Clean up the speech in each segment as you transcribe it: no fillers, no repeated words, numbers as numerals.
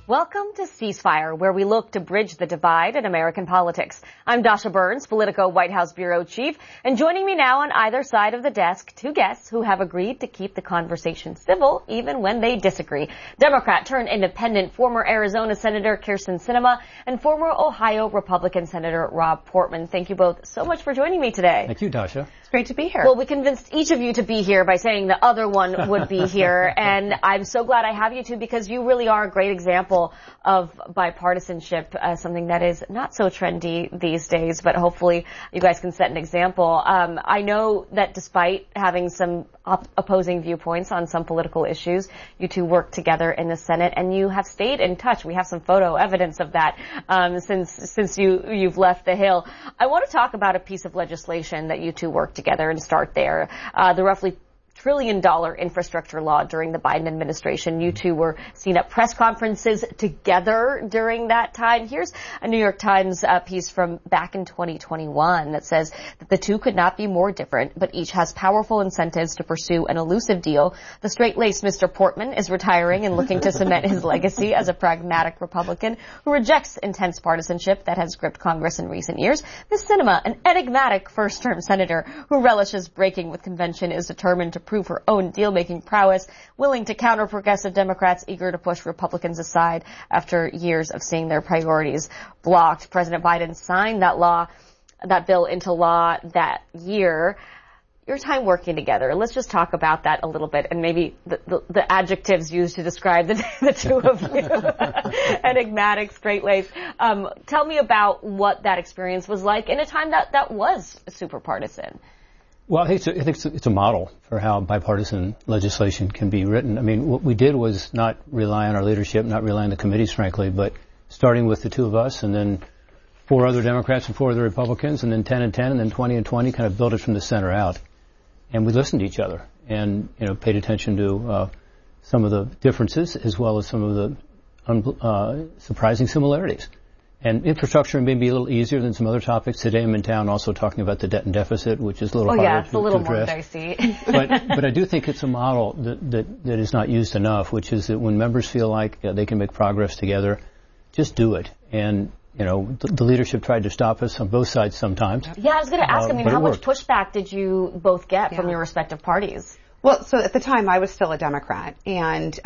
Welcome to Ceasefire, where we look to bridge the divide in American politics. I'm Dasha Burns, Politico White House Bureau Chief, and joining me now on either side of the desk, two guests who have agreed to keep the conversation civil even when they disagree. Democrat turned independent former Arizona Senator Kyrsten Sinema and former Ohio Republican Senator Rob Portman. Thank you both so much for joining me today. Thank you, Dasha. It's great to be here. Well, we convinced each of you to be here by saying the other one would be here, and I'm so glad I have you two because you really are a great example of bipartisanship, something that is not so trendy these days, but hopefully you guys can set an example. I know that despite having some opposing viewpoints on some political issues, you two work together in the Senate, and you have stayed in touch. We have some photo evidence of that since you've left the Hill. I want to talk about a piece of legislation that you two worked together and start there. The roughly $1 trillion infrastructure law during the Biden administration. You two were seen at press conferences together during that time. Here's a New York Times piece from back in 2021 that says that the two could not be more different, but each has powerful incentives to pursue an elusive deal. The straight-laced Mr. Portman is retiring and looking to cement his legacy as a pragmatic Republican who rejects intense partisanship that has gripped Congress in recent years. Ms. Sinema, an enigmatic first-term senator who relishes breaking with convention, is determined to prove her own deal-making prowess, willing to counter progressive Democrats eager to push Republicans aside after years of seeing their priorities blocked. President Biden signed that bill into law that year. Your time working together, let's just talk about that a little bit and maybe the adjectives used to describe the two of you. Enigmatic, straight-laced. Tell me about what that experience was like in a time that was super partisan. Well, I think it's a model for how bipartisan legislation can be written. I mean, what we did was not rely on our leadership, not rely on the committees, frankly, but starting with the two of us and then 4 other Democrats and 4 other Republicans and then 10 and 10 and then 20 and 20, kind of build it from the center out. And we listened to each other and, paid attention to some of the differences as well as some of the surprising similarities. And infrastructure may be a little easier than some other topics. Today I'm in town also talking about the debt and deficit, which is a little harder it's a little more dicey. but I do think it's a model that is not used enough, which is that when members feel like they can make progress together, just do it. And, the leadership tried to stop us on both sides sometimes. Yeah, I was going to ask, how much pushback did you both get from your respective parties? Well, so at the time I was still a Democrat, and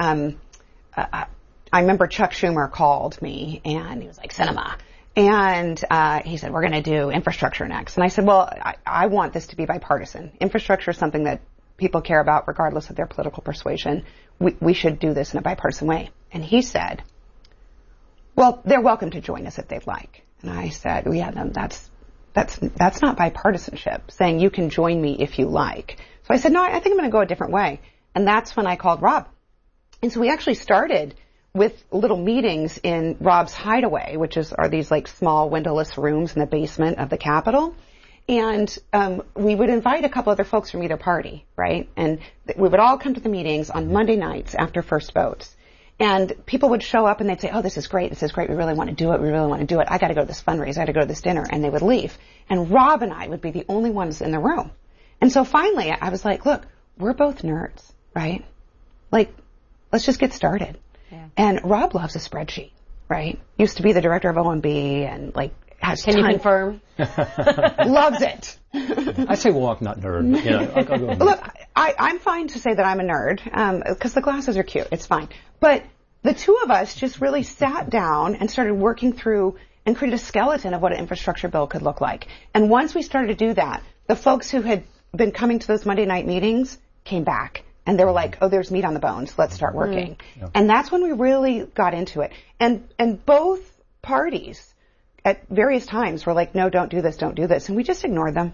I remember Chuck Schumer called me, and he was like, Sinema. And he said, we're going to do infrastructure next. And I said, well, I want this to be bipartisan. Infrastructure is something that people care about regardless of their political persuasion. We should do this in a bipartisan way. And he said, well, they're welcome to join us if they'd like. And I said, well, yeah, no, that's not bipartisanship, saying you can join me if you like. So I said, no, I think I'm going to go a different way. And that's when I called Rob. And so we actually started with little meetings in Rob's hideaway, which are these like small windowless rooms in the basement of the Capitol. And we would invite a couple other folks from either party, right? And we would all come to the meetings on Monday nights after first votes. And people would show up and they'd say, oh, this is great. We really want to do it. We really want to do it. I got to go to this fundraiser. I got to go to this dinner. And they would leave. And Rob and I would be the only ones in the room. And so finally I was like, look, we're both nerds, right? Like, let's just get started. Yeah. And Rob loves a spreadsheet, right? Used to be the director of OMB and has Can you confirm? Loves it. I say walk, not nerd. I'll go Look, I'm fine to say that I'm a nerd because the glasses are cute. It's fine. But the two of us just really sat down and started working through and created a skeleton of what an infrastructure bill could look like. And once we started to do that, the folks who had been coming to those Monday night meetings came back. And they were like, oh, there's meat on the bones. Let's start working. Mm-hmm. Yeah. And that's when we really got into it. And both parties at various times were like, no, don't do this. And we just ignored them.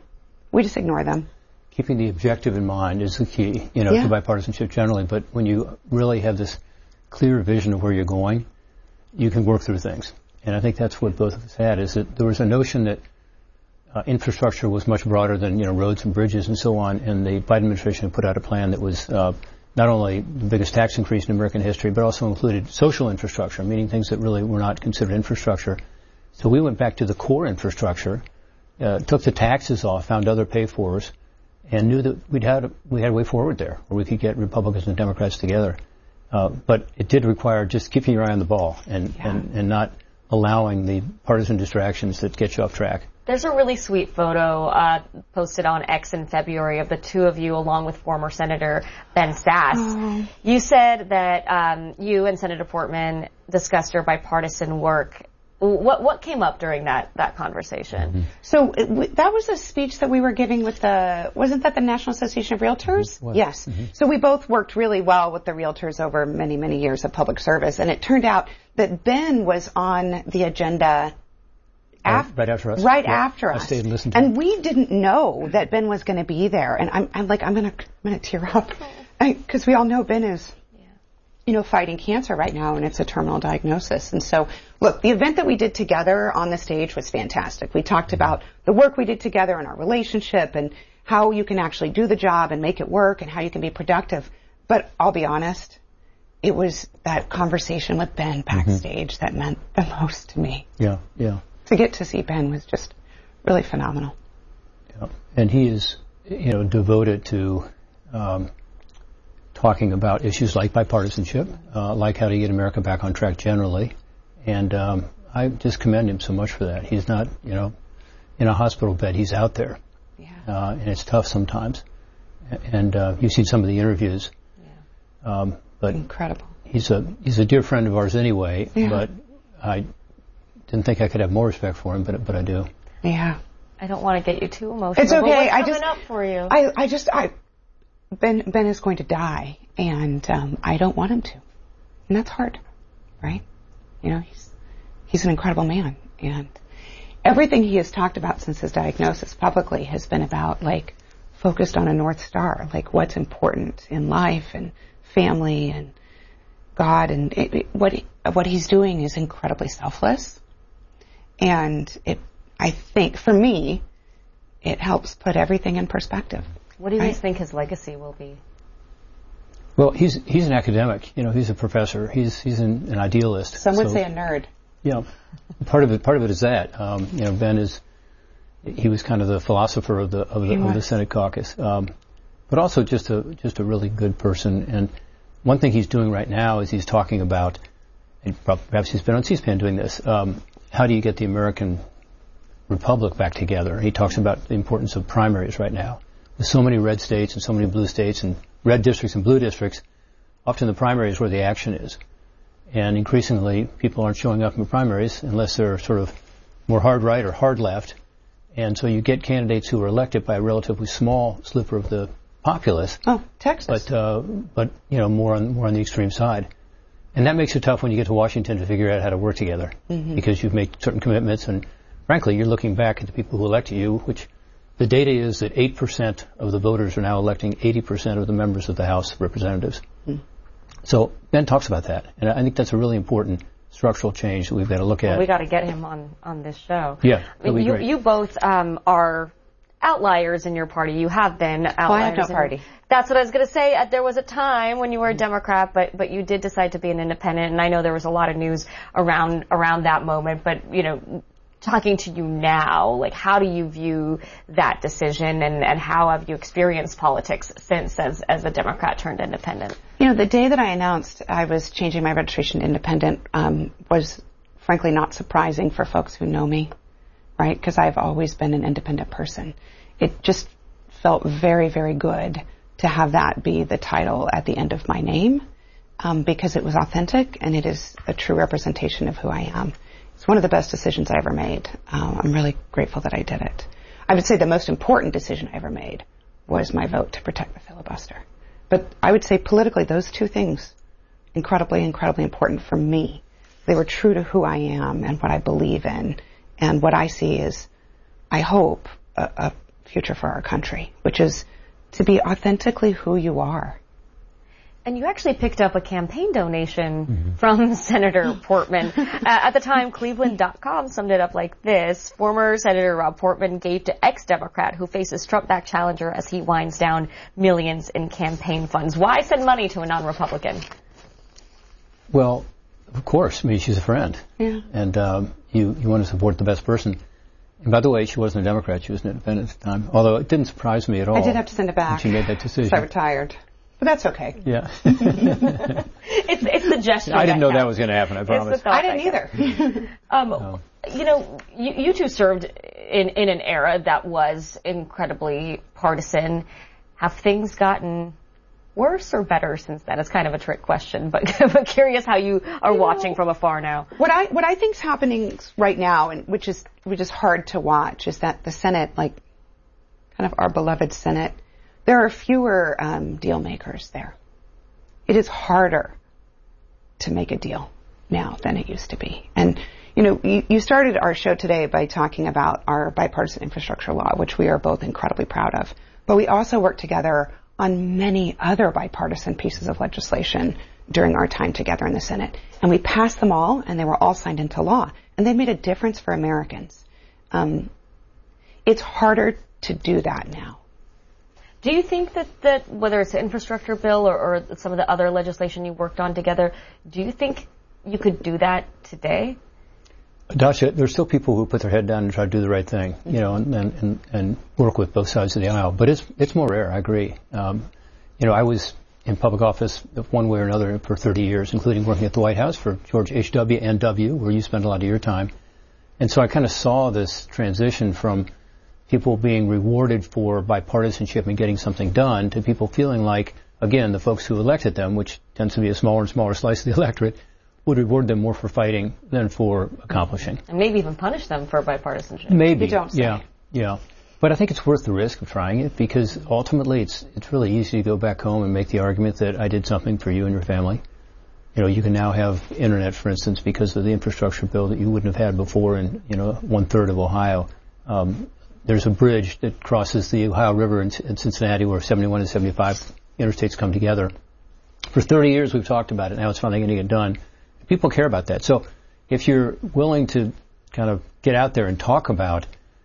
Keeping the objective in mind is the key, to bipartisanship generally. But when you really have this clear vision of where you're going, you can work through things. And I think that's what both of us had, is that there was a notion that infrastructure was much broader than, roads and bridges and so on. And the Biden administration put out a plan that was not only the biggest tax increase in American history, but also included social infrastructure, meaning things that really were not considered infrastructure. So we went back to the core infrastructure, took the taxes off, found other pay-fors, and knew that we had a way forward there, where we could get Republicans and Democrats together. But it did require just keeping your eye on the ball and not allowing the partisan distractions that get you off track. There's a really sweet photo posted on X in February of the two of you along with former Senator Ben Sasse. Oh. You said that you and Senator Portman discussed your bipartisan work. What came up during that conversation? Mm-hmm. So that was a speech that we were giving with wasn't that the National Association of Realtors? Mm-hmm. Yes. Mm-hmm. So we both worked really well with the realtors over many, many years of public service. And it turned out that Ben was on the agenda right after us. After us. I stayed and listened to him. And we didn't know that Ben was going to be there. And I'm going to tear up. Because we all know Ben is, fighting cancer right now, and it's a terminal diagnosis. And so, look, the event that we did together on the stage was fantastic. We talked about the work we did together and our relationship and how you can actually do the job and make it work and how you can be productive. But I'll be honest, it was that conversation with Ben backstage that meant the most to me. Yeah. To get to see Ben was just really phenomenal. Yeah. And he is, devoted to talking about issues like bipartisanship, like how to get America back on track generally. And I just commend him so much for that. He's not, in a hospital bed. He's out there. Yeah. And it's tough sometimes. And you've seen some of the interviews. Yeah. But incredible. He's a dear friend of ours anyway. Yeah. But I didn't think I could have more respect for him, but I do. Yeah. I don't want to get you too emotional. It's okay. What's coming up for you? Ben is going to die, and I don't want him to, and that's hard, right? He's an incredible man, and everything he has talked about since his diagnosis publicly has been about focused on a North Star, what's important in life and family and God, and what he's doing is incredibly selfless, and I think for me, it helps put everything in perspective. What do you guys think his legacy will be? Well, he's an academic. He's a professor. He's an idealist. Some would say a nerd. Yeah, part of it is that. Ben he was kind of the philosopher of the Senate caucus, but also just a really good person. And one thing he's doing right now is he's talking about, and perhaps he's been on C-SPAN doing this. How do you get the American Republic back together? He talks about the importance of primaries right now. With so many red states and so many blue states and red districts and blue districts, often the primary is where the action is. And increasingly, people aren't showing up in the primaries unless they're sort of more hard right or hard left. And so you get candidates who are elected by a relatively small sliver of the populace. Oh, Texas. But more on the extreme side. And that makes it tough when you get to Washington to figure out how to work together. Mm-hmm. Because you've made certain commitments, and frankly, you're looking back at the people who elected you, which the data is that 8% of the voters are now electing 80% of the members of the House of Representatives. Mm. So Ben talks about that, and I think that's a really important structual change that we've got to look at. Well, we got to get him on this show. Yeah, that'd be great. You both are outliers in your party. You have been outliers. Well, I have no party. That's what I was going to say. There was a time when you were a Democrat, but you did decide to be an independent, and I know there was a lot of news around that moment, but talking to you now, how do you view that decision, and how have you experienced politics since as a Democrat turned independent? The day that I announced I was changing my registration to independent was frankly not surprising for folks who know me, right? Because I've always been an independent person. It just felt very, very good to have that be the title at the end of my name because it was authentic and it is a true representation of who I am. It's one of the best decisions I ever made. I'm really grateful that I did it. I would say the most important decision I ever made was my vote to protect the filibuster. But I would say politically, those two things, incredibly, incredibly important for me. They were true to who I am and what I believe in. And what I see is, I hope, a future for our country, which is to be authentically who you are. And you actually picked up a campaign donation from Senator Portman. At the time, Cleveland.com summed it up like this. Former Senator Rob Portman gave to ex-Democrat who faces Trump-backed challenger as he winds down millions in campaign funds. Why send money to a non-Republican? Well, of course. I mean, she's a friend. Yeah. And you want to support the best person. And by the way, she wasn't a Democrat. She was an independent at the time. Although it didn't surprise me at all. I did have to send it back. When she made that decision. So I retired. But that's okay. Yeah. it's the gesture. I didn't know that was going to happen, I promise. I didn't either. No. You know, you two served in an era that was incredibly partisan. Have things gotten worse or better since then? It's kind of a trick question, but curious how you are watching from afar now. What I think's happening right now, and which is hard to watch, is that the Senate, like kind of our beloved Senate, there are fewer deal makers there. It is harder to make a deal now than it used to be. And you know, you started our show today by talking about our bipartisan infrastructure law, which we are both incredibly proud of. But we also work together on many other bipartisan pieces of legislation during our time together in the Senate. And we passed them all, and they were all signed into law. And they made a difference for Americans. It's harder to do that now. Do you think that whether it's the infrastructure bill or some of the other legislation you worked on together, do you think you could do that today? Dasha, there's still people who put their head down and try to do the right thing, you know, and work with both sides of the aisle. But it's more rare, I agree. You know, I was in public office one way or another for 30 years, including working at the White House for George H.W. and W., where you spend a lot of your time. And so I kind of saw this transition from people being rewarded for bipartisanship and getting something done to people feeling like, again, the folks who elected them, which tends to be a smaller and smaller slice of the electorate, would reward them more for fighting than for accomplishing. And maybe even punish them for bipartisanship. Maybe. You don't say. Yeah. But I think it's worth the risk of trying it because ultimately it's really easy to go back home and make the argument that I did something for you and your family. You know, you can now have internet, for instance, because of the infrastructure bill that you wouldn't have had before in, you know, 1/3 of Ohio. There's a bridge that crosses the Ohio River in Cincinnati where 71 and 75 interstates come together. For 30 years we've talked about it. Now it's finally going to get done. People care about that. So if you're willing to kind of get out there and talk about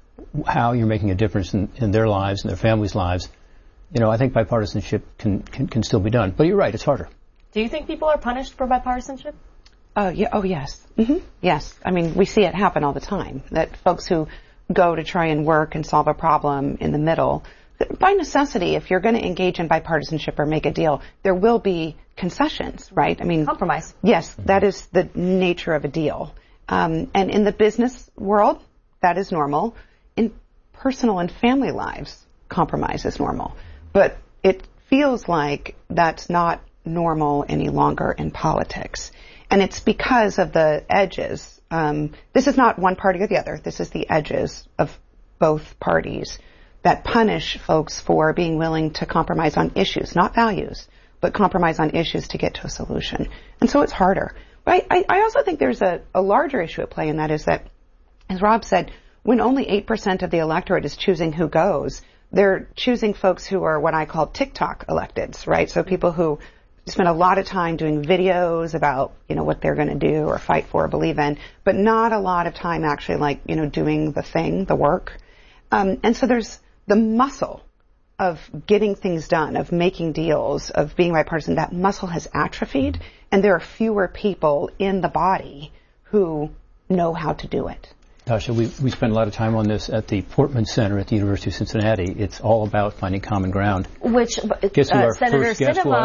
how you're making a difference in their lives and their families' lives, you know, I think bipartisanship can still be done. But you're right, it's harder. Do you think people are punished for bipartisanship? Yeah. Oh, yes. Mm-hmm. Yes. I mean, we see it happen all the time, that folks who go to try and work and solve a problem in the middle, by necessity, if you're going to engage in bipartisanship or make a deal, there will be concessions, right? I mean, compromise. Yes, that is the nature of a deal. And in the business world, that is normal. In personal and family lives, compromise is normal. But it feels like that's not normal any longer in politics. And it's because of the edges. This is not one party or the other. This is the edges of both parties that punish folks for being willing to compromise on issues, not values, but compromise on issues to get to a solution. And so it's harder. But I also think there's a larger issue at play, and that is that, as Rob said, when only 8% of the electorate is choosing who goes, they're choosing folks who are what I call TikTok electeds, right? So people who spend a lot of time doing videos about, you know, what they're going to do or fight for or believe in, but not a lot of time actually, like, you know, doing the thing, the work. And so there's the muscle of getting things done, of making deals, of being bipartisan. That muscle has atrophied, and there are fewer people in the body who know how to do it. Tasha, we spend a lot of time on this at the Portman Center at the University of Cincinnati. It's all about finding common ground. Which Senator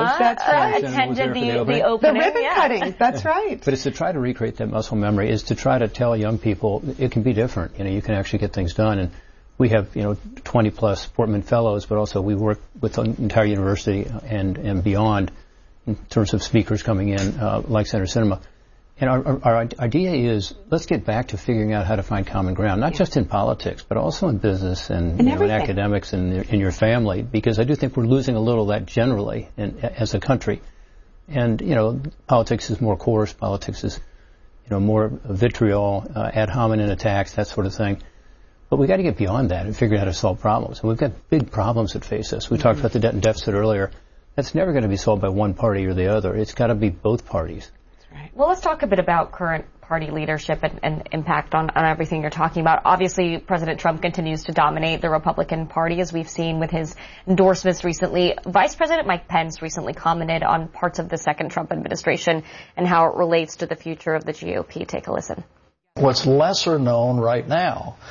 Sinema attended the opening. The ribbon cutting, that's right. But it's to try to recreate that muscle memory, is to try to tell young people it can be different. You know, you can actually get things done. And we have, 20 plus Portman fellows, but also we work with the entire university and beyond in terms of speakers coming in, like Senator Sinema. And our idea is, let's get back to figuring out how to find common ground, not just in politics, but also in business and in academics and in your family, because I do think we're losing a little of that generally as a country. And, politics is more coarse. Politics is, more vitriol, ad hominem attacks, that sort of thing. But we got to get beyond that and figure out how to solve problems. And we've got big problems that face us. We talked about the debt and deficit earlier. That's never going to be solved by one party or the other. It's got to be both parties. Right. Well, let's talk a bit about current party leadership and impact on everything you're talking about. Obviously, President Trump continues to dominate the Republican Party, as we've seen with his endorsements recently. Vice President Mike Pence recently commented on parts of the second Trump administration and how it relates to the future of the GOP. Take a listen. What's lesser known right now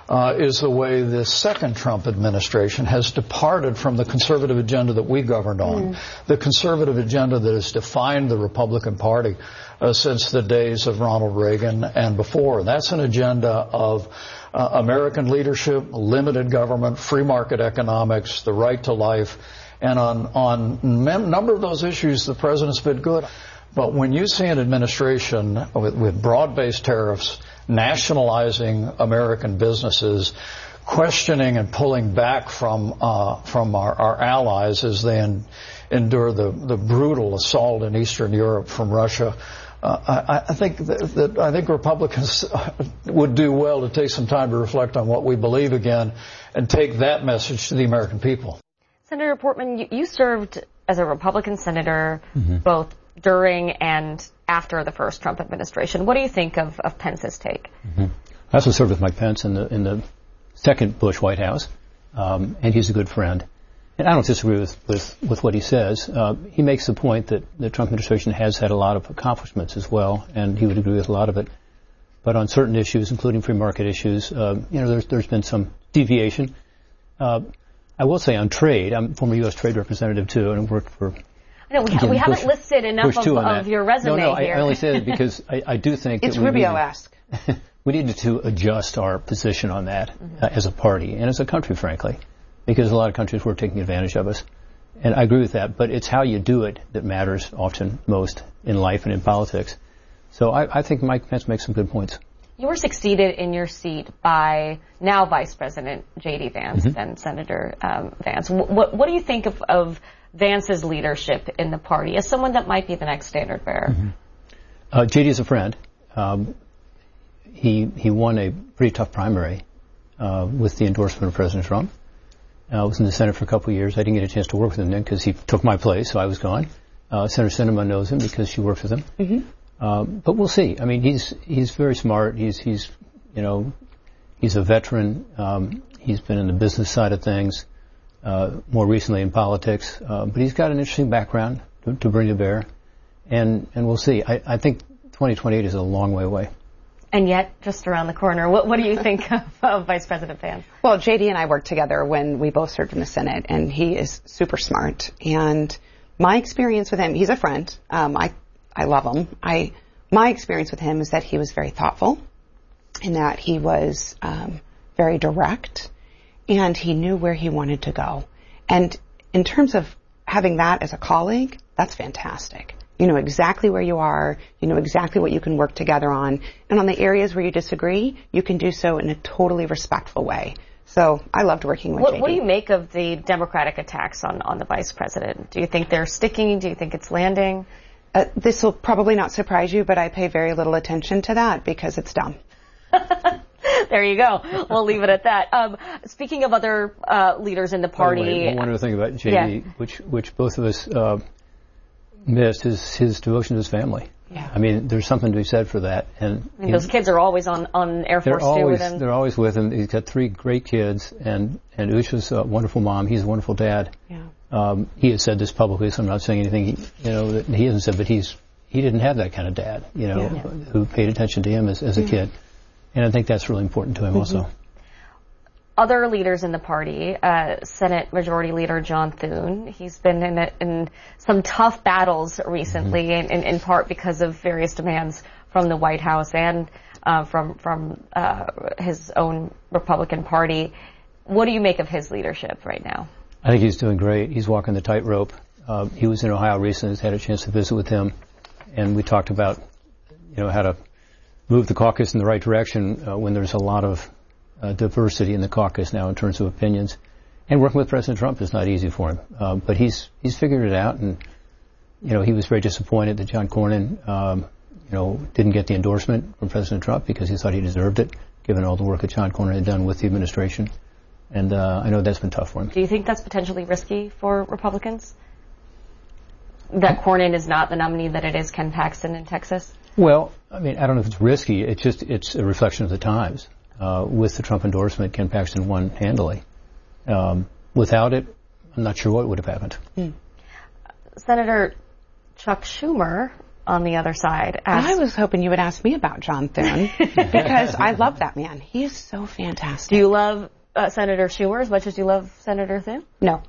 is the way the second Trump administration has departed from the conservative agenda that we governed on, the conservative agenda that has defined the Republican Party since the days of Ronald Reagan and before. That's an agenda of American leadership, limited government, free market economics, the right to life, and on a number of those issues the president's been good. But when you see an administration with broad-based tariffs, nationalizing American businesses, questioning and pulling back from our allies as they endure the brutal assault in Eastern Europe from Russia, I think Republicans would do well to take some time to reflect on what we believe again and take that message to the American people. Senator Portman, you served as a Republican senator both during and after the first Trump administration. What do you think of Pence's take? I also served with Mike Pence in the second Bush White House, and he's a good friend. And I don't disagree with what he says. He makes the point that the Trump administration has had a lot of accomplishments as well, and he would agree with a lot of it. But on certain issues, including free market issues, there's been some deviation. I will say on trade, I'm a former U.S. trade representative too, and worked for. No, we haven't listed enough of your resume here. I only say that because I do think it's Rubio-esque. We needed to adjust our position on that as a party and as a country, frankly, because a lot of countries were taking advantage of us. And I agree with that, but it's how you do it that matters often most in life and in politics. So I think Mike Pence makes some good points. You were succeeded in your seat by now Vice President J.D. Vance, then Senator Vance. What do you think of Vance's leadership in the party as someone that might be the next standard bearer? J.D. is a friend. He won a pretty tough primary with the endorsement of President Trump. I was in the Senate for a couple of years. I didn't get a chance to work with him then because he took my place, so I was gone. Senator Sinema knows him because she works with him. But we'll see. I mean, he's very smart. He's a veteran. He's been in the business side of things. More recently in politics, but he's got an interesting background to bring to bear, and we'll see. I think 2028 is a long way away. And yet, just around the corner. What do you think of Vice President Vance? Well, J.D. and I worked together when we both served in the Senate, and he is super smart. And my experience with him, he's a friend. I love him. My experience with him is that he was very thoughtful, and that he was very direct, and he knew where he wanted to go. And in terms of having that as a colleague, that's fantastic. You know exactly where you are. You know exactly what you can work together on. And on the areas where you disagree, you can do so in a totally respectful way. So I loved working with J.D. What do you make of the Democratic attacks on the vice president? Do you think they're sticking? Do you think it's landing? This will probably not surprise you, but I pay very little attention to that because it's dumb. There you go. We'll leave it at that. Speaking of other leaders in the party. By the way, one other thing about J.D., which both of us missed, is his devotion to his family. Yeah. I mean, there's something to be said for that. And those kids are always on Air Force Two with him. They're always with him. He's got 3 great kids, and Usha's a wonderful mom. He's a wonderful dad. Yeah. He has said this publicly, so I'm not saying anything that he hasn't said, but he didn't have that kind of dad, who paid attention to him as a kid. And I think that's really important to him also. Other leaders in the party, Senate Majority Leader John Thune, he's been in some tough battles recently, in part because of various demands from the White House and from his own Republican Party. What do you make of his leadership right now? I think he's doing great. He's walking the tightrope. He was in Ohio recently. Had a chance to visit with him, and we talked about how to move the caucus in the right direction when there's a lot of diversity in the caucus now in terms of opinions. And working with President Trump is not easy for him, but he's figured it out. And he was very disappointed that John Cornyn didn't get the endorsement from President Trump because he thought he deserved it, given all the work that John Cornyn had done with the administration. And I know that's been tough for him. Do you think that's potentially risky for Republicans? That Cornyn is not the nominee that it is Ken Paxton in Texas? Well, I mean, I don't know if it's risky. It's a reflection of the times. With the Trump endorsement, Ken Paxton won handily. Without it, I'm not sure what would have happened. Senator Chuck Schumer on the other side. I was hoping you would ask me about John Thune because I love that man. He is so fantastic. Do you love Senator Schumer as much as you love Senator Thune? No.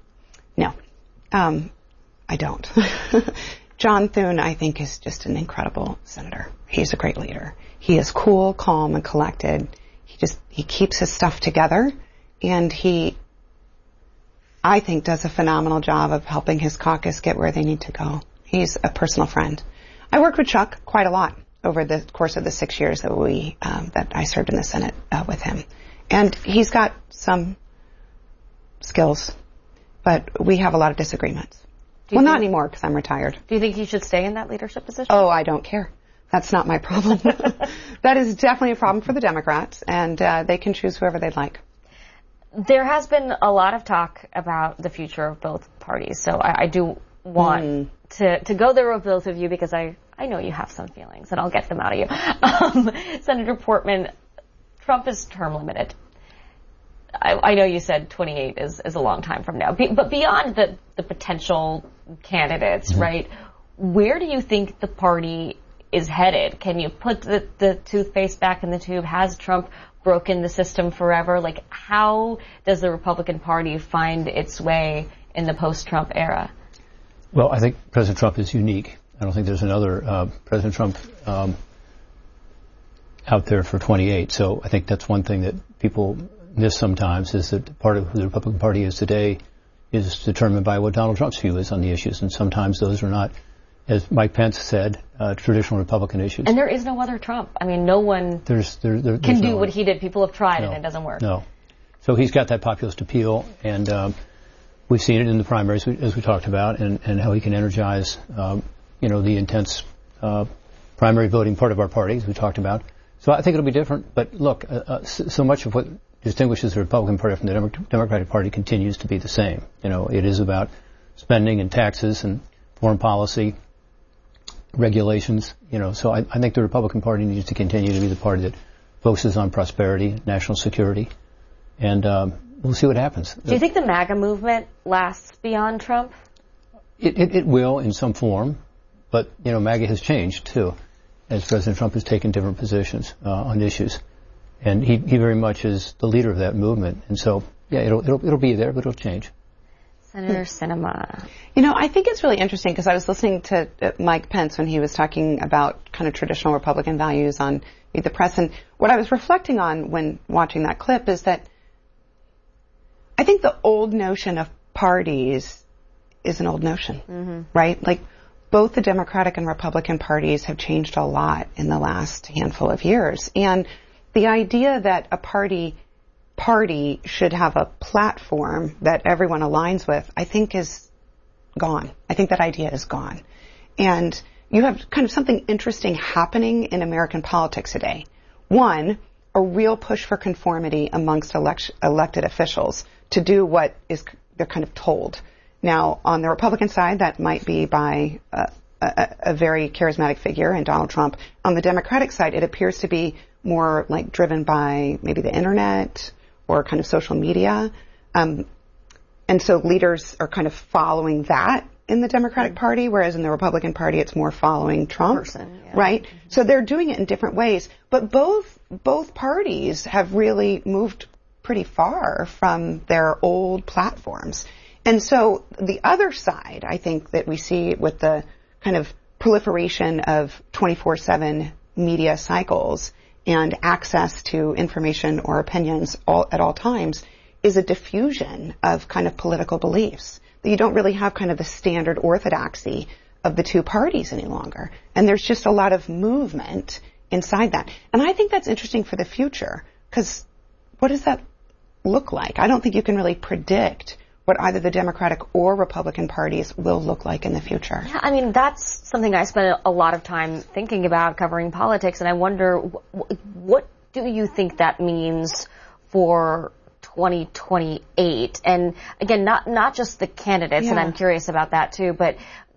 I don't. John Thune, I think, is just an incredible senator. He's a great leader. He is cool, calm, and collected. He keeps his stuff together, and he, I think, does a phenomenal job of helping his caucus get where they need to go. He's a personal friend. I worked with Chuck quite a lot over the course of the 6 years that I served in the Senate with him. And he's got some skills, but we have a lot of disagreements. Well, not anymore because I'm retired. Do you think he should stay in that leadership position? Oh, I don't care. That's not my problem. That is definitely a problem for the Democrats, and they can choose whoever they'd like. There has been a lot of talk about the future of both parties, so I do want to go there with both of you because I know you have some feelings, and I'll get them out of you. Senator Portman, Trump is term limited. I know you said 28 is a long time from now, but beyond the potential candidates, right, where do you think the party is headed? Can you put the toothpaste back in the tube? Has Trump broken the system forever? Like, how does the Republican Party find its way in the post-Trump era? Well, I think President Trump is unique. I don't think there's another President Trump out there for 28. So I think that's one thing that people miss sometimes, is that part of who the Republican Party is today is determined by what Donald Trump's view is on the issues. And sometimes those are not, as Mike Pence said, traditional Republican issues. And there is no other Trump. I mean, no one can do what he did. People have tried and it doesn't work. No. So he's got that populist appeal, and we've seen it in the primaries, as we talked about, and how he can energize, the intense primary voting part of our party, as we talked about. So I think it'll be different. But look, so much of what distinguishes the Republican Party from the Democratic Party continues to be the same. It is about spending and taxes and foreign policy, regulations. So I think the Republican Party needs to continue to be the party that focuses on prosperity, national security, and we'll see what happens. Do you think the MAGA movement lasts beyond Trump? It will in some form, but MAGA has changed too, as President Trump has taken different positions on issues. And he very much is the leader of that movement. And so, yeah, it'll be there, but it'll change. Senator Sinema. I think it's really interesting because I was listening to Mike Pence when he was talking about kind of traditional Republican values on Meet the Press. And what I was reflecting on when watching that clip is that I think the old notion of parties is an old notion, right? Like, both the Democratic and Republican parties have changed a lot in the last handful of years. And the idea that a party should have a platform that everyone aligns with, I think is gone. I think that idea is gone. And you have kind of something interesting happening in American politics today. One, a real push for conformity amongst elected officials to do what they're kind of told. Now, on the Republican side, that might be by a very charismatic figure in Donald Trump. On the Democratic side, it appears to be more like driven by maybe the internet or kind of social media. And so leaders are kind of following that in the Democratic Party, whereas in the Republican Party, it's more following Trump, right? So they're doing it in different ways. But both parties have really moved pretty far from their old platforms. And so the other side, I think, that we see with the kind of proliferation of 24/7 media cycles and access to information or opinions at all times is a diffusion of kind of political beliefs. That you don't really have kind of the standard orthodoxy of the two parties any longer. And there's just a lot of movement inside that. And I think that's interesting for the future, because what does that look like? I don't think you can really predict what either the Democratic or Republican parties will look like in the future. Yeah, I mean, that's something I spend a lot of time thinking about, covering politics, and I wonder, what do you think that means for 2028? And again, not just the candidates, and I'm curious about that too, but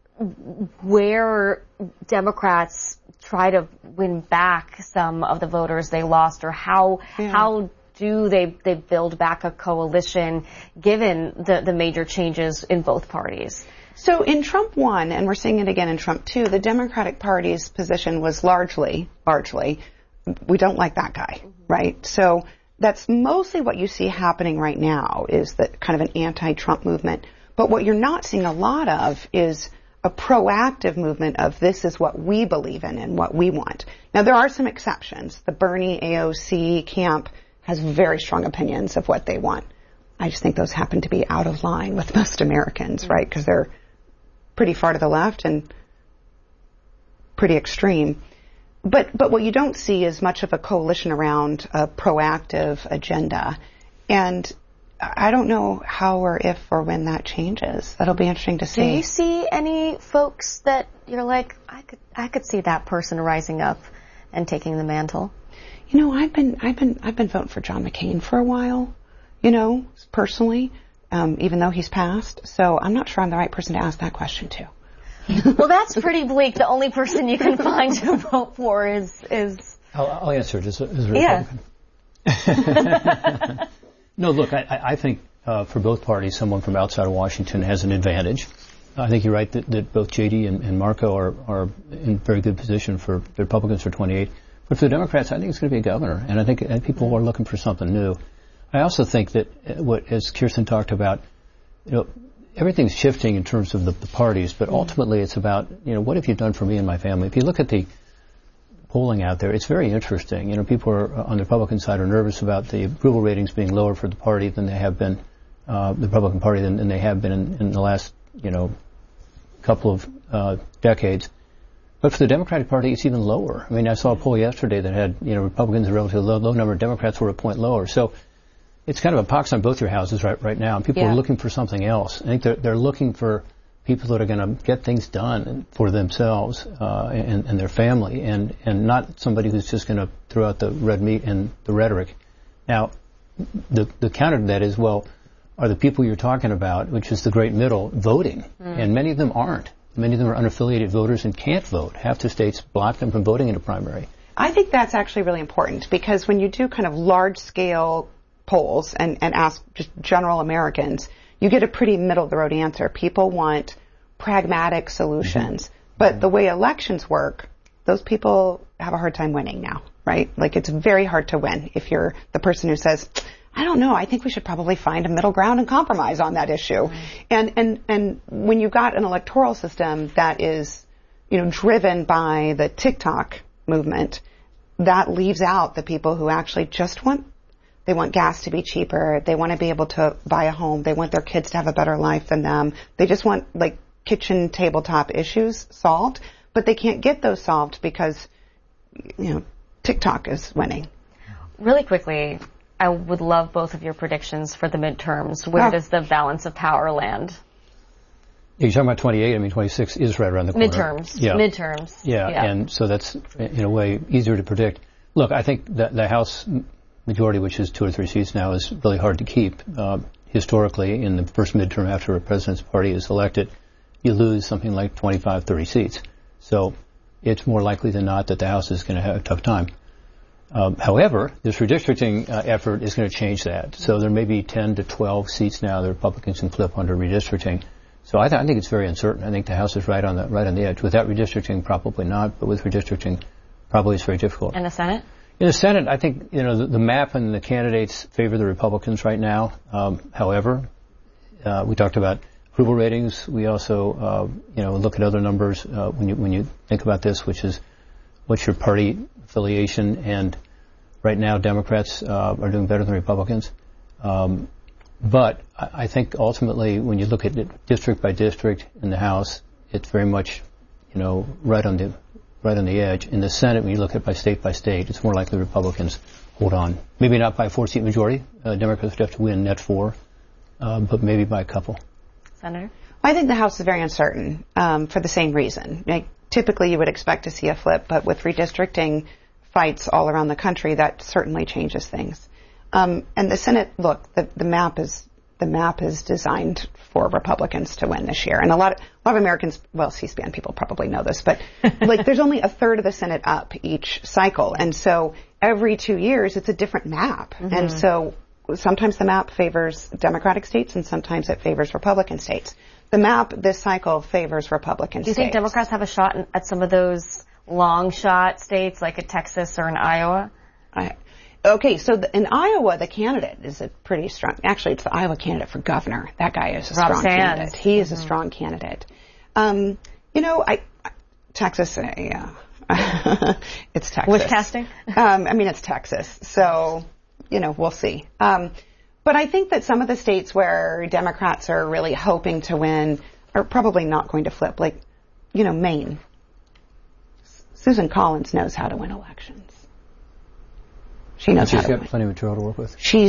where Democrats try to win back some of the voters they lost, or how do they build back a coalition given the major changes in both parties? So in Trump 1, and we're seeing it again in Trump 2, the Democratic Party's position was largely, we don't like that guy, right? So that's mostly what you see happening right now is that kind of an anti-Trump movement. But what you're not seeing a lot of is a proactive movement of this is what we believe in and what we want. Now, there are some exceptions. The Bernie AOC camp has very strong opinions of what they want. I just think those happen to be out of line with most Americans, right? Because they're pretty far to the left and pretty extreme. But what you don't see is much of a coalition around a proactive agenda. And I don't know how or if or when that changes. That'll be interesting to see. Do you see any folks that you're like, I could see that person rising up and taking the mantle? You know, I've been voting for John McCain for a while, you know, personally, even though he's passed. So I'm not sure I'm the right person to ask that question to. Well, that's pretty bleak. The only person you can find to vote for is... I'll answer it as a Republican. Yeah. No, look, I think for both parties, someone from outside of Washington has an advantage. I think you're right that both J.D. and Marco are in very good position for the Republicans for 28. But for the Democrats, I think it's going to be a governor, and I think people are looking for something new. I also think that as Kirsten talked about, you know, everything's shifting in terms of the parties, but ultimately it's about, you know, what have you done for me and my family? If you look at the polling out there, it's very interesting. You know, people on the Republican side are nervous about the approval ratings being lower for the party than they have been, the Republican Party than they have been in the last, you know, couple of decades. But for the Democratic Party, it's even lower. I mean, I saw a poll yesterday that had, you know, Republicans a relatively low number, Democrats were a point lower. So it's kind of a pox on both your houses right now, and people are looking for something else. I think they're looking for people that are going to get things done for themselves and their family, and not somebody who's just going to throw out the red meat and the rhetoric. Now, the counter to that is, well, are the people you're talking about, which is the great middle, voting? And many of them aren't. Many of them are unaffiliated voters and can't vote. Half the states block them from voting in a primary. I think that's actually really important, because when you do kind of large-scale polls and ask just general Americans, you get a pretty middle-of-the-road answer. People want pragmatic solutions. But the way elections work, those people have a hard time winning now, right? Like, it's very hard to win if you're the person who says, I don't know, I think we should probably find a middle ground and compromise on that issue. And when you've got an electoral system that is, you know, driven by the TikTok movement, that leaves out the people who actually just want gas to be cheaper. They want to be able to buy a home. They want their kids to have a better life than them. They just want, like, kitchen tabletop issues solved, but they can't get those solved because, you know, TikTok is winning. Really quickly, I would love both of your predictions for the midterms. Where does the balance of power land? Yeah, you're talking about 28. I mean, 26 is right around the corner. Midterms. Yeah. Midterms. Yeah, and so that's, in a way, easier to predict. Look, I think that the House majority, which is 2 or 3 seats now, is really hard to keep. Historically, in the first midterm after a president's party is elected, you lose something like 25, 30 seats. So it's more likely than not that the House is going to have a tough time. However, this redistricting effort is going to change that. So there may be 10 to 12 seats now the Republicans can flip under redistricting. So I think it's very uncertain. I think the House is right on the edge. Without redistricting, probably not. But with redistricting, probably it's very difficult. And the Senate? In the Senate, I think, you know, the map and the candidates favor the Republicans right now. However, we talked about approval ratings. We also, you know, look at other numbers when you think about this, which is what's your party affiliation, and right now Democrats are doing better than Republicans. But I think ultimately when you look at it district by district in the House, it's very much, you know, right on the edge. In the Senate, when you look at it by state, it's more likely Republicans hold on. Maybe not by a 4-seat majority. Democrats would have to win net 4, but maybe by a couple. Senator? I think the House is very uncertain for the same reason. Like, typically you would expect to see a flip, but with redistricting fights all around the country, that certainly changes things. And the Senate, look, the map is designed for Republicans to win this year. And a lot of Americans, well, C-SPAN people probably know this, but like, there's only a third of the Senate up each cycle. And so every 2 years, it's a different map. Mm-hmm. And so sometimes the map favors Democratic states and sometimes it favors Republican states. The map this cycle favors Republican states. Do you think Democrats have a shot at some of those long shot states like a Texas or an Iowa? Okay, so in Iowa, the candidate is a pretty strong. Actually, it's the Iowa candidate for governor. That guy is a strong candidate. He is a strong candidate. Texas, yeah. It's Texas. Wish casting? It's Texas. So, we'll see. But I think that some of the states where Democrats are really hoping to win are probably not going to flip. Like, Maine. Susan Collins knows how to win elections. She knows how to win. She's got plenty of material to work with. She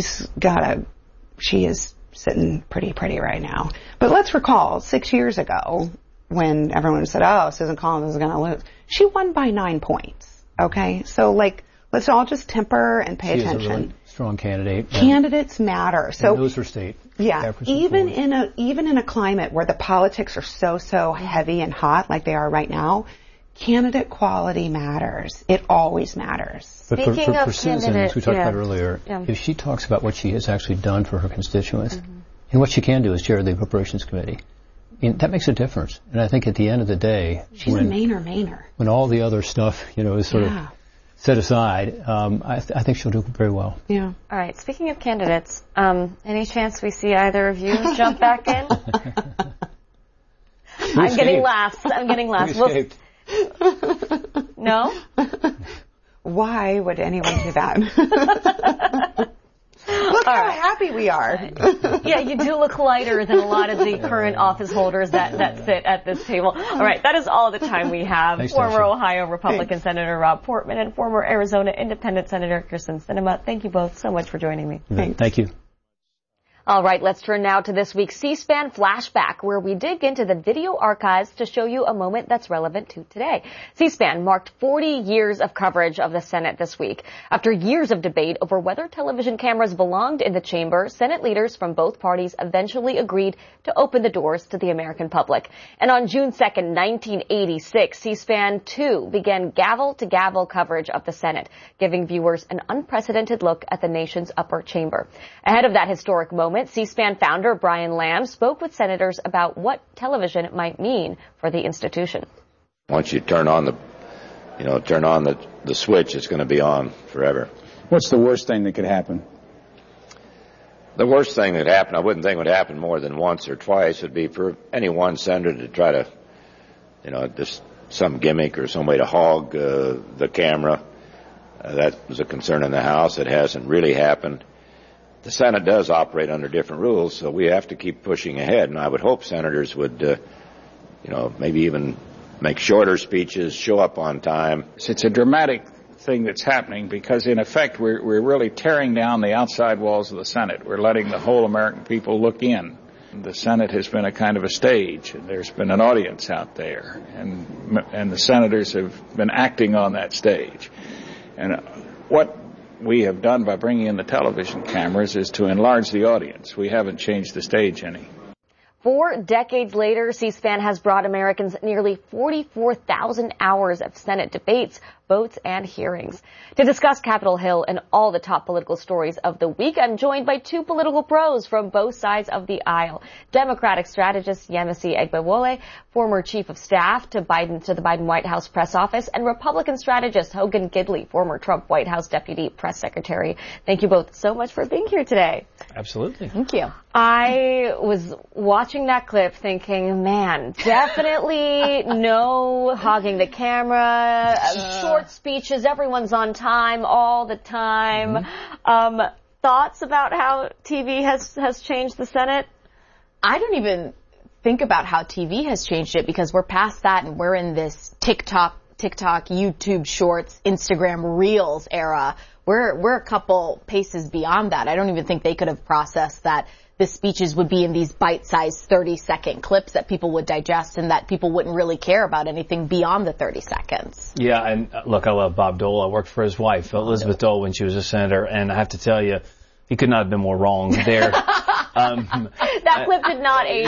is sitting pretty right now. But let's recall 6 years ago when everyone said, oh, Susan Collins is going to lose. She won by 9 points. Okay? So, let's all just temper and pay attention. She's a really strong candidate. Candidates matter. So knows her state. Yeah. Even in a climate where the politics are so heavy and hot like they are right now, candidate quality matters. It always matters. But for Susan, as we talked about earlier, if she talks about what she has actually done for her constituents, and what she can do as chair of the Appropriations Committee, that makes a difference. And I think at the end of the day, she's a Mainer. When all the other stuff, is sort of set aside, I think she'll do very well. Yeah. All right. Speaking of candidates, any chance we see either of you jump back in? I'm getting laughs. No? Why would anyone do that? Look how happy we are. Yeah, you do look lighter than a lot of the current office holders that sit at this table. All right, that is all the time we have. Thanks, former Tasha. Ohio Republican Senator Rob Portman and former Arizona Independent Senator Kyrsten Sinema. Thank you both so much for joining me. Thank you. All right, let's turn now to this week's C-SPAN Flashback, where we dig into the video archives to show you a moment that's relevant to today. C-SPAN marked 40 years of coverage of the Senate this week. After years of debate over whether television cameras belonged in the chamber, Senate leaders from both parties eventually agreed to open the doors to the American public. And on June 2nd, 1986, C-SPAN 2 began gavel-to-gavel coverage of the Senate, giving viewers an unprecedented look at the nation's upper chamber. Ahead of that historic moment, C-SPAN founder Brian Lamb spoke with senators about what television might mean for the institution. Once you turn on the switch, it's going to be on forever. What's the worst thing that could happen? The worst thing that happened, I wouldn't think would happen more than once or twice, would be for any one senator to try to, just some gimmick or some way to hog the camera. That was a concern in the House. It hasn't really happened. The Senate does operate under different rules, so we have to keep pushing ahead. And I would hope senators would, maybe even make shorter speeches, show up on time. It's a dramatic thing that's happening because, in effect, we're really tearing down the outside walls of the Senate. We're letting the whole American people look in. The Senate has been a kind of a stage, and there's been an audience out there, and the senators have been acting on that stage. And what we have done by bringing in the television cameras is to enlarge the audience. We haven't changed the stage any. 4 decades later, C-SPAN has brought Americans nearly 44,000 hours of Senate debates, votes, and hearings. To discuss Capitol Hill and all the top political stories of the week, I'm joined by 2 political pros from both sides of the aisle. Democratic strategist Yemisi Egbewole, former chief of staff to the Biden White House press office, and Republican strategist Hogan Gidley, former Trump White House deputy press secretary. Thank you both so much for being here today. Absolutely. Thank you. I was watching that clip thinking, man, definitely no hogging the camera, short speeches, everyone's on time all the time. Thoughts about how TV has changed the Senate? I don't even think about how TV has changed it because we're past that and we're in this TikTok, YouTube Shorts, Instagram Reels era. We're a couple paces beyond that. I don't even think they could have processed that the speeches would be in these bite-sized 30-second clips that people would digest and that people wouldn't really care about anything beyond the 30 seconds. Yeah, and look, I love Bob Dole. I worked for his wife, Elizabeth Dole, when she was a senator, and I have to tell you, he could not have been more wrong there. That clip did not age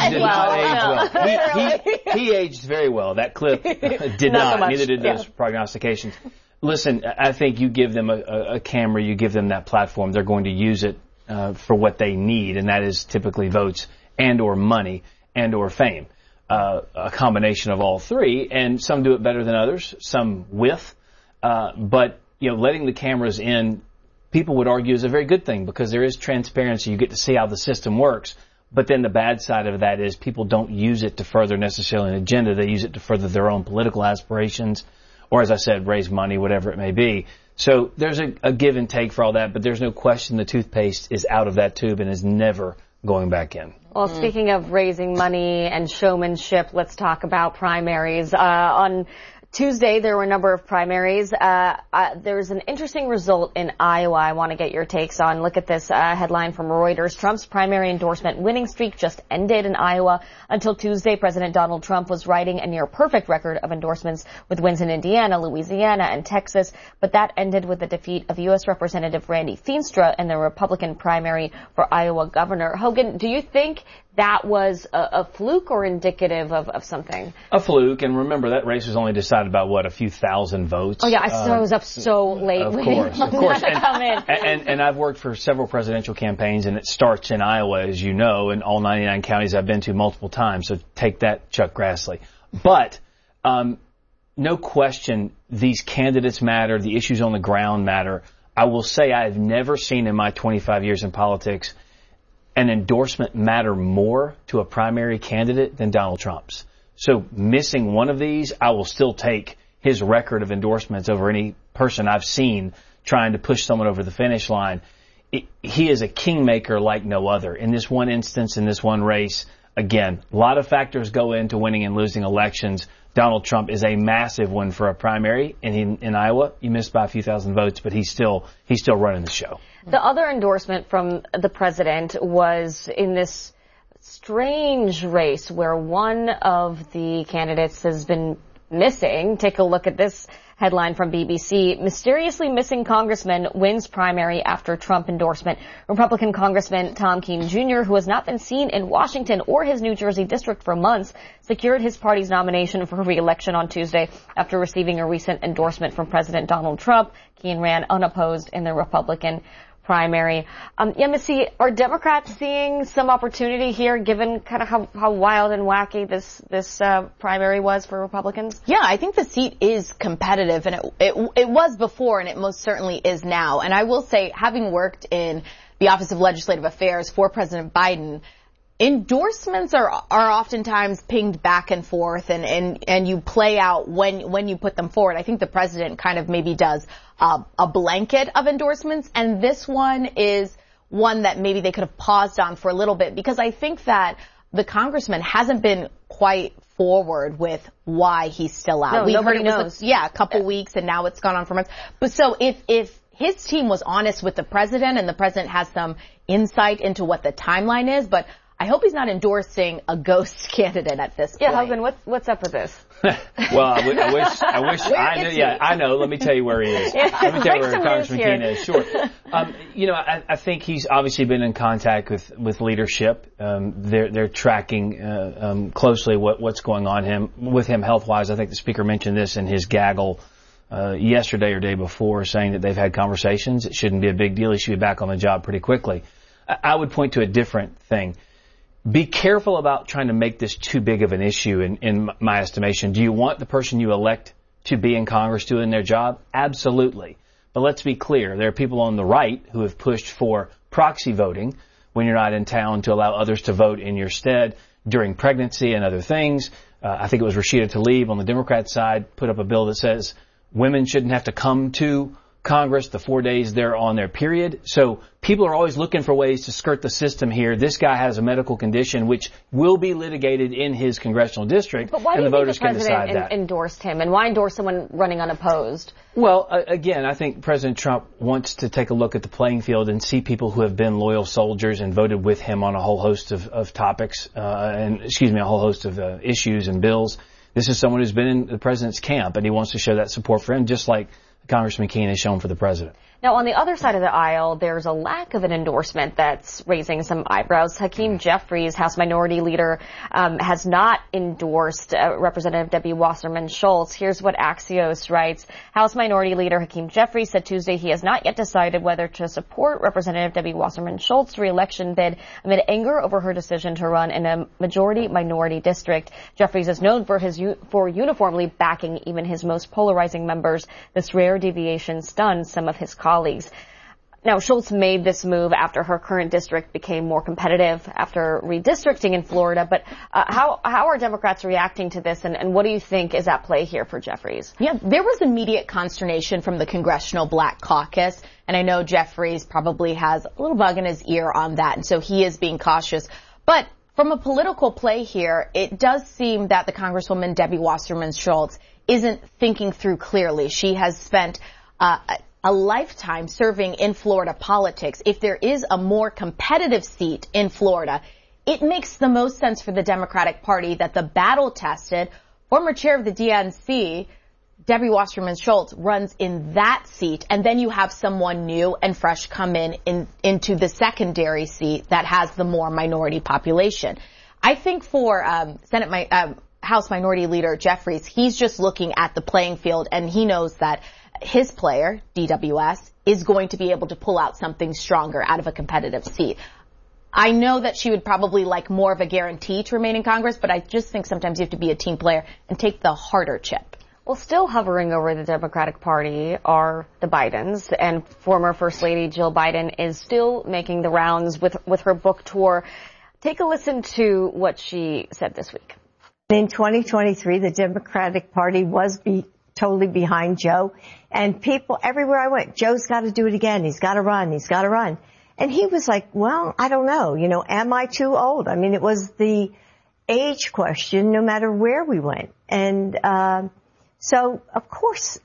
well. He aged very well. That clip did not. Neither did those prognostications. Listen, I think you give them a camera, you give them that platform, they're going to use it for what they need, and that is typically votes and or money. and or fame. A combination of all three, and some do it better than others, some with. But, letting the cameras in, people would argue is a very good thing because there is transparency. You get to see how the system works. But then the bad side of that is people don't use it to further necessarily an agenda. They use it to further their own political aspirations or, as I said, raise money, whatever it may be. So there's a give and take for all that, but there's no question the toothpaste is out of that tube and is never going back in. Well, speaking of raising money and showmanship, let's talk about primaries. On Tuesday, there were a number of primaries. There was an interesting result in Iowa I want to get your takes on. Look at this headline from Reuters. Trump's primary endorsement winning streak just ended in Iowa. Until Tuesday, President Donald Trump was riding a near-perfect record of endorsements with wins in Indiana, Louisiana, and Texas. But that ended with the defeat of U.S. Representative Randy Feenstra in the Republican primary for Iowa governor. Hogan, do you think that was a fluke or indicative of something? A fluke, and remember that race was only decided by a few thousand votes. Oh yeah, I was up so late. Of course. And I've worked for several presidential campaigns, and it starts in Iowa, as you know, in all 99 counties I've been to multiple times. So take that, Chuck Grassley. But no question, these candidates matter. The issues on the ground matter. I will say I have never seen in my 25 years in politics an endorsement matter more to a primary candidate than Donald Trump's. So missing one of these, I will still take his record of endorsements over any person I've seen trying to push someone over the finish line. He is a kingmaker like no other. In this one instance, in this one race, again, a lot of factors go into winning and losing elections. Donald Trump is a massive one for a primary, and in Iowa, he missed by a few thousand votes, but he's still running the show. The other endorsement from the president was in this strange race where one of the candidates has been missing. Take a look at this headline from BBC. Mysteriously missing congressman wins primary after Trump endorsement. Republican Congressman Tom Keene Jr., who has not been seen in Washington or his New Jersey district for months, secured his party's nomination for re-election on Tuesday after receiving a recent endorsement from President Donald Trump. Keene ran unopposed in the Republican primary. Missy, are Democrats seeing some opportunity here, given kind of how wild and wacky this primary was for Republicans? Yeah, I think the seat is competitive, and it was before, and it most certainly is now. And I will say, having worked in the Office of Legislative Affairs for President Biden, endorsements are oftentimes pinged back and forth, and you play out when you put them forward. I think the president kind of maybe does a blanket of endorsements, and this one is one that maybe they could have paused on for a little bit, because I think that the congressman hasn't been quite forward with why he's still out. No, We've nobody heard it knows. was a couple weeks, and now it's gone on for months. But so if his team was honest with the president, and the president has some insight into what the timeline is, but I hope he's not endorsing a ghost candidate at this point. Yeah, Hogan, what's up with this? Well, I wish I knew. Yeah, I know. Let me tell you where he is. Let me tell you where Congressman Keene is. Sure. I think he's obviously been in contact with leadership. They're tracking closely what's going on with him health-wise. I think the speaker mentioned this in his gaggle yesterday or day before, saying that they've had conversations. It shouldn't be a big deal. He should be back on the job pretty quickly. I would point to a different thing. Be careful about trying to make this too big of an issue in my estimation. Do you want the person you elect to be in Congress doing their job? Absolutely. But let's be clear. There are people on the right who have pushed for proxy voting when you're not in town to allow others to vote in your stead during pregnancy and other things. I think it was Rashida Tlaib on the Democrat side put up a bill that says women shouldn't have to come to Congress the 4 days they're on their period. So people are always looking for ways to skirt the system here. This guy has a medical condition which will be litigated in his congressional district, and the voters can decide that. But why do you think the president endorsed him, and why endorse someone running unopposed? Well, again, I think President Trump wants to take a look at the playing field and see people who have been loyal soldiers and voted with him on a whole host of topics, a whole host of issues and bills. This is someone who's been in the president's camp, and he wants to show that support for him, just like Congressman Keene has shown for the president. Now, Now, on the other side of the aisle, there's a lack of an endorsement that's raising some eyebrows. Hakeem Jeffries, House Minority Leader, has not endorsed Representative Debbie Wasserman Schultz. Here's what Axios writes. House Minority Leader Hakeem Jeffries said Tuesday he has not yet decided whether to support Representative Debbie Wasserman Schultz's re-election bid amid anger over her decision to run in a majority-minority district. Jeffries is known for uniformly backing even his most polarizing members. This rare deviation stunned some of his colleagues. Now, Schultz made this move after her current district became more competitive after redistricting in Florida. But how are Democrats reacting to this, and what do you think is at play here for Jeffries? Yeah, there was immediate consternation from the Congressional Black Caucus, and I know Jeffries probably has a little bug in his ear on that, and so he is being cautious. But from a political play here, it does seem that the Congresswoman Debbie Wasserman Schultz isn't thinking through clearly. She has spent a lifetime serving in Florida politics. If there is a more competitive seat in Florida, it makes the most sense for the Democratic Party that the battle-tested former chair of the DNC, Debbie Wasserman Schultz, runs in that seat, and then you have someone new and fresh come into the secondary seat that has the more minority population. I think for House Minority Leader Jeffries, he's just looking at the playing field, and he knows that his player, DWS, is going to be able to pull out something stronger out of a competitive seat. I know that she would probably like more of a guarantee to remain in Congress, but I just think sometimes you have to be a team player and take the harder chip. Well, still hovering over the Democratic Party are the Bidens, and former First Lady Jill Biden is still making the rounds with her book tour. Take a listen to what she said this week. In 2023, the Democratic Party was totally behind Joe. And people, everywhere I went, Joe's got to do it again. He's got to run. He's got to run. And he was like, well, I don't know. Am I too old? I mean, it was the age question no matter where we went. And so, of course,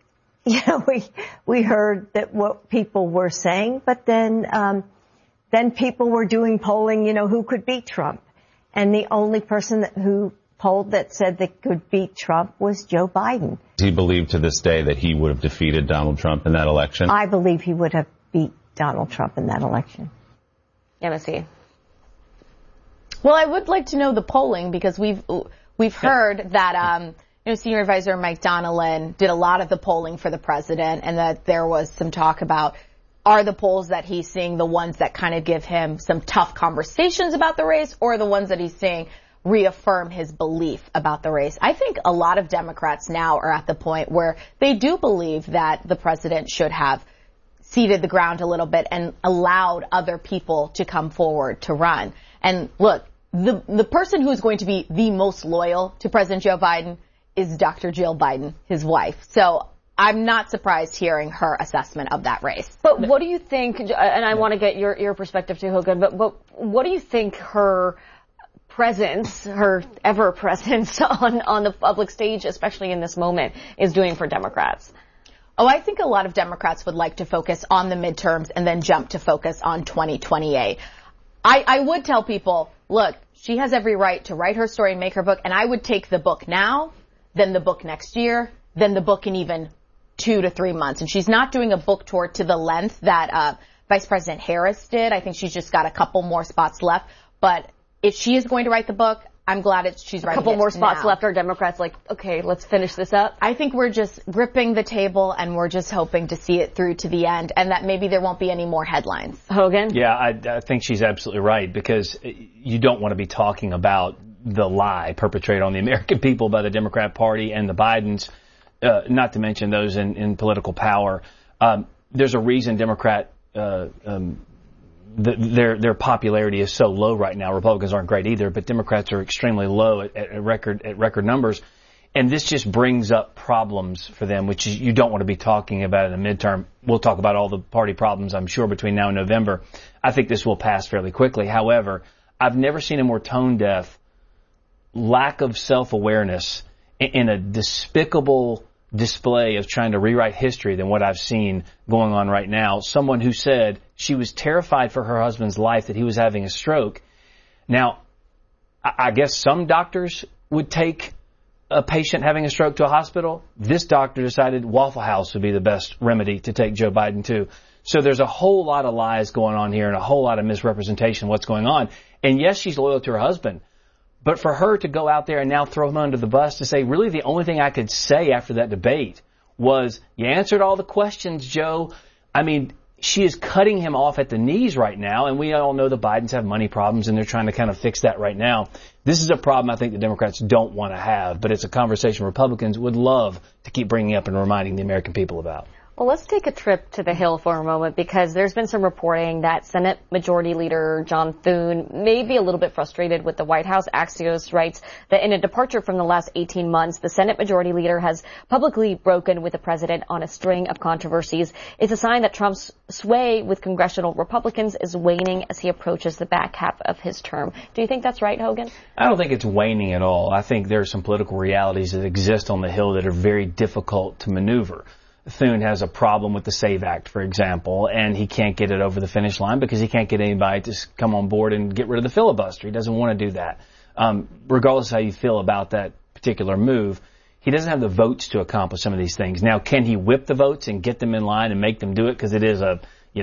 we heard that what people were saying. But then people were doing polling, who could beat Trump. And the only person who polled that said they could beat Trump was Joe Biden. Does he believe to this day that he would have defeated Donald Trump in that election? I believe he would have beat Donald Trump in that election. MSC. Well, I would like to know the polling because we've heard that Senior Advisor Mike Donilon did a lot of the polling for the president, and that there was some talk about are the polls that he's seeing the ones that kind of give him some tough conversations about the race, or the ones that he's seeing reaffirm his belief about the race. I think a lot of Democrats now are at the point where they do believe that the president should have ceded the ground a little bit and allowed other people to come forward to run. And look, the person who's going to be the most loyal to President Joe Biden is Dr. Jill Biden, his wife. So I'm not surprised hearing her assessment of that race. But what do you think, and I want to get your perspective too, Hogan, but what do you think her presence, her ever presence on the public stage, especially in this moment, is doing for Democrats? Oh, I think a lot of Democrats would like to focus on the midterms and then jump to focus on 2028. I would tell people, look, she has every right to write her story and make her book, and I would take the book now, then the book next year, then the book in even 2 to 3 months. And she's not doing a book tour to the length that Vice President Harris did. I think she's just got a couple more spots left. But if she is going to write the book, I'm glad she's writing it. A couple more spots now. left. Are Democrats like, okay, let's finish this up? I think we're just gripping the table and we're just hoping to see it through to the end, and that maybe there won't be any more headlines. Hogan? Yeah, I think she's absolutely right, because you don't want to be talking about the lie perpetrated on the American people by the Democrat Party and the Bidens, not to mention those in political power. There's a reason Democrat their popularity is so low right now. Republicans aren't great either, but Democrats are extremely low at record numbers. And this just brings up problems for them, which you don't want to be talking about in the midterm. We'll talk about all the party problems, I'm sure, between now and November. I think this will pass fairly quickly. However, I've never seen a more tone-deaf lack of self-awareness in a despicable display of trying to rewrite history than what I've seen going on right now. Someone who said she was terrified for her husband's life, that he was having a stroke. Now, I guess some doctors would take a patient having a stroke to a hospital, this doctor decided Waffle House would be the best remedy to take Joe Biden to. So there's a whole lot of lies going on here and a whole lot of misrepresentation of what's going on. And yes, she's loyal to her husband. But for her to go out there and now throw him under the bus to say, really the only thing I could say after that debate was, you answered all the questions, Joe. I mean, she is cutting him off at the knees right now, and we all know the Bidens have money problems, and they're trying to kind of fix that right now. This is a problem I think the Democrats don't want to have, but it's a conversation Republicans would love to keep bringing up and reminding the American people about. Well, let's take a trip to the Hill for a moment, because there's been some reporting that Senate Majority Leader John Thune may be a little bit frustrated with the White House. Axios writes that in a departure from the last 18 months, the Senate Majority Leader has publicly broken with the president on a string of controversies. It's a sign that Trump's sway with congressional Republicans is waning as he approaches the back half of his term. Do you think that's right, Hogan? I don't think it's waning at all. I think there are some political realities that exist on the Hill that are very difficult to maneuver. Thune has a problem with the SAVE Act, for example, and he can't get it over the finish line because he can't get anybody to come on board and get rid of the filibuster. He doesn't want to do that. Regardless of how you feel about that particular move, he doesn't have the votes to accomplish some of these things. Now, can he whip the votes and get them in line and make them do it because it is a,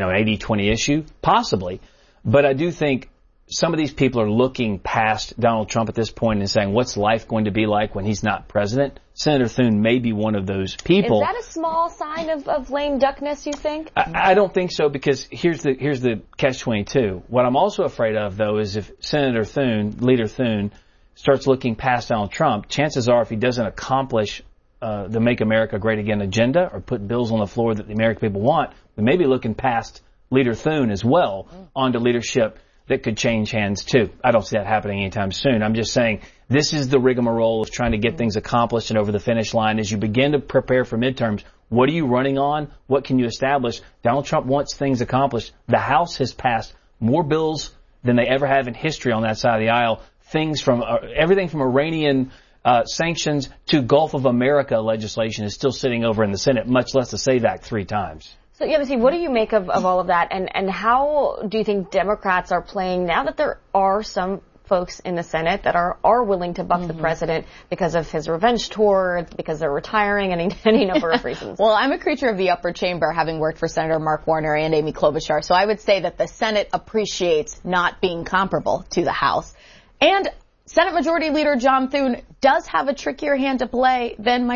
80-20 issue? Possibly. But I do think some of these people are looking past Donald Trump at this point and saying, what's life going to be like when he's not president? Senator Thune may be one of those people. Is that a small sign of lame duckness, you think? I don't think so, because here's the catch-22. What I'm also afraid of, though, is if Senator Thune, Leader Thune, starts looking past Donald Trump, chances are if he doesn't accomplish the Make America Great Again agenda or put bills on the floor that the American people want, we may be looking past Leader Thune as well onto leadership that could change hands too. I don't see that happening anytime soon. I'm just saying this is the rigmarole of trying to get things accomplished and over the finish line. As you begin to prepare for midterms, what are you running on? What can you establish? Donald Trump wants things accomplished. The House has passed more bills than they ever have in history on that side of the aisle. Things from everything from Iranian sanctions to Gulf of America legislation is still sitting over in the Senate, much less the SAVE Act 3 times. So, Yabisi, what do you make of all of that? And how do you think Democrats are playing now that there are some folks in the Senate that are willing to buck the president because of his revenge tour, because they're retiring, any number of reasons? Well, I'm a creature of the upper chamber, having worked for Senator Mark Warner and Amy Klobuchar. So I would say that the Senate appreciates not being comparable to the House. And Senate Majority Leader John Thune does have a trickier hand to play than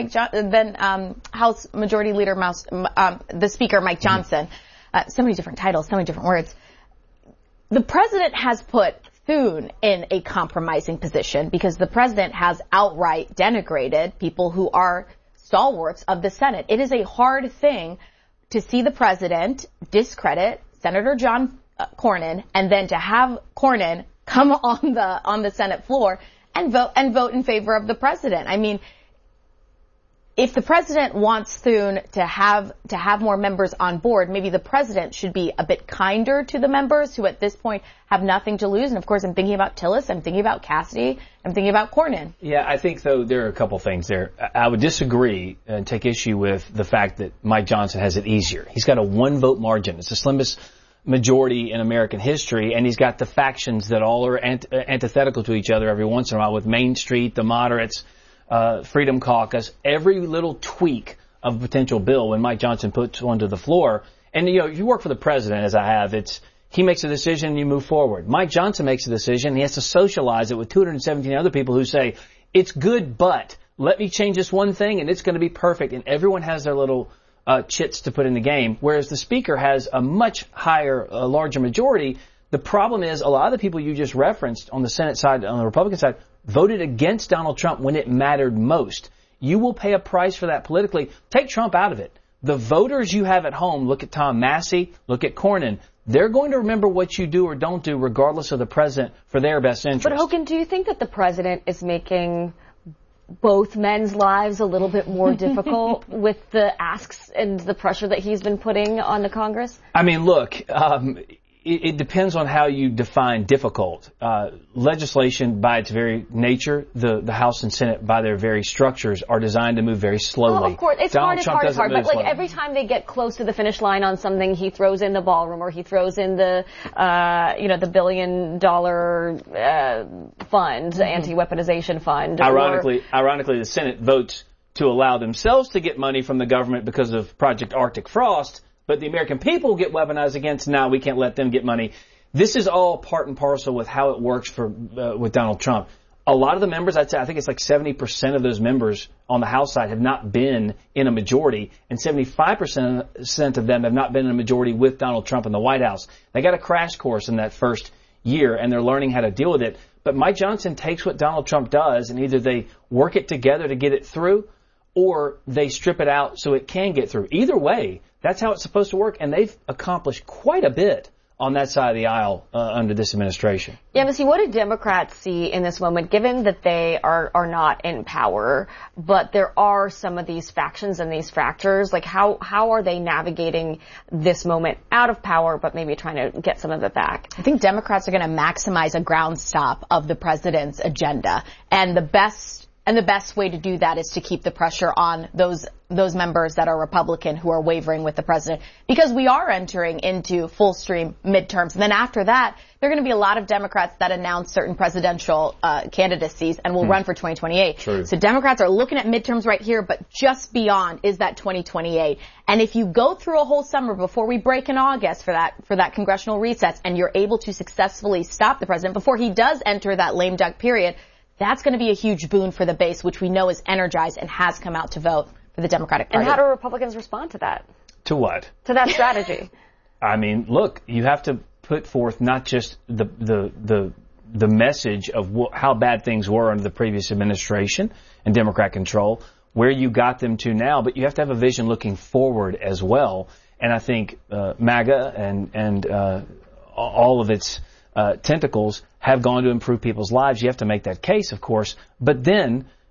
House Majority Leader the Speaker Mike Johnson. So many different titles, so many different words. The president has put Thune in a compromising position because the president has outright denigrated people who are stalwarts of the Senate. It is a hard thing to see the president discredit Senator John Cornyn and then to have Cornyn come on the Senate floor and vote in favor of the president. I mean, if the president wants Thune to have more members on board, maybe the president should be a bit kinder to the members who at this point have nothing to lose. And of course, I'm thinking about Tillis, I'm thinking about Cassidy, I'm thinking about Cornyn. Yeah, I think though there are a couple things there. I would disagree and take issue with the fact that Mike Johnson has it easier. He's got a 1-vote margin. It's the slimmest majority in American history, and he's got the factions that all are antithetical to each other every once in a while with Main Street, the moderates, Freedom Caucus, every little tweak of a potential bill when Mike Johnson puts one to the floor. And, if you work for the president, as I have, he makes a decision and you move forward. Mike Johnson makes a decision. He has to socialize it with 217 other people who say, it's good, but let me change this one thing and it's going to be perfect. And everyone has their little chits to put in the game, whereas the speaker has a much higher, larger majority. The problem is a lot of the people you just referenced on the Senate side, on the Republican side, voted against Donald Trump when it mattered most. You will pay a price for that politically. Take Trump out of it. The voters you have at home, look at Tom Massey, look at Cornyn, they're going to remember what you do or don't do regardless of the president for their best interest. But Hogan, do you think that the president is making both men's lives a little bit more difficult with the asks and the pressure that he's been putting on the Congress? I mean, look, it depends on how you define difficult. Legislation, by its very nature, the House and Senate, by their very structures, are designed to move very slowly. Well, of course, it's hard, but like every time they get close to the finish line on something, he throws in the ballroom, or he throws in the, the $1 billion fund, anti-weaponization fund. Ironically, the Senate votes to allow themselves to get money from the government because of Project Arctic Frost, but the American people get weaponized against. Now we can't let them get money. This is all part and parcel with how it works with Donald Trump. A lot of the members, I think it's like 70% of those members on the House side have not been in a majority, and 75% of them have not been in a majority with Donald Trump in the White House. They got a crash course in that first year, and they're learning how to deal with it. But Mike Johnson takes what Donald Trump does, and either they work it together to get it through, or they strip it out so it can get through. Either way, that's how it's supposed to work, and they've accomplished quite a bit on that side of the aisle under this administration. Yeah, but see, what do Democrats see in this moment, given that they are not in power, but there are some of these factions and these fractures? Like, how are they navigating this moment out of power, but maybe trying to get some of it back? I think Democrats are going to maximize a ground stop of the president's agenda, and the best way to do that is to keep the pressure on those members that are Republican who are wavering with the president, because we are entering into full stream midterms. And then after that, there are going to be a lot of Democrats that announce certain presidential candidacies and will run for 2028. True. So Democrats are looking at midterms right here, but just beyond is that 2028. And if you go through a whole summer before we break in August for that congressional recess, and you're able to successfully stop the president before he does enter that lame duck period, that's going to be a huge boon for the base, which we know is energized and has come out to vote for the Democratic Party. And how do Republicans respond to that? To what? To that strategy. I mean, look, you have to put forth not just the message of how bad things were under the previous administration and Democrat control, where you got them to now, but you have to have a vision looking forward as well. And I think MAGA and all of its tentacles have gone to improve people's lives. You have to make that case, of course, but then